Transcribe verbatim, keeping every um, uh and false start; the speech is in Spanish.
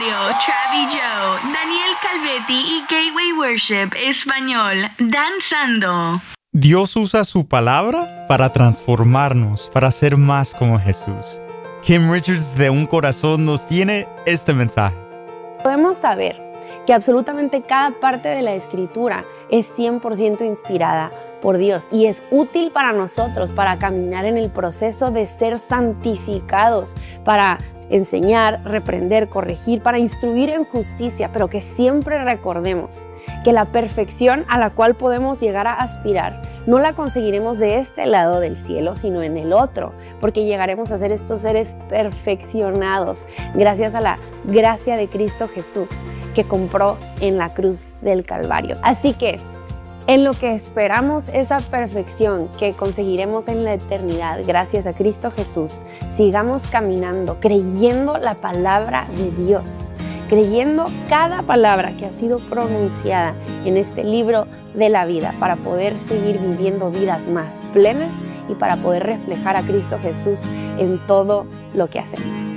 Diario, Travi Joe, Daniel Calvetti y Gateway Worship Español, danzando. Dios usa su palabra para transformarnos, para ser más como Jesús. Kim Richards de Un Corazón nos tiene este mensaje. Podemos saber que absolutamente cada parte de la Escritura es cien por ciento inspirada por Dios y es útil para nosotros para caminar en el proceso de ser santificados, para enseñar, reprender, corregir, para instruir en justicia, pero que siempre recordemos que la perfección a la cual podemos llegar a aspirar no la conseguiremos de este lado del cielo, sino en el otro, porque llegaremos a ser estos seres perfeccionados gracias a la gracia de Cristo Jesús que compró en la cruz del Calvario. Así que en lo que esperamos esa perfección que conseguiremos en la eternidad gracias a Cristo Jesús, sigamos caminando, creyendo la palabra de Dios, creyendo cada palabra que ha sido pronunciada en este libro de la vida para poder seguir viviendo vidas más plenas y para poder reflejar a Cristo Jesús en todo lo que hacemos.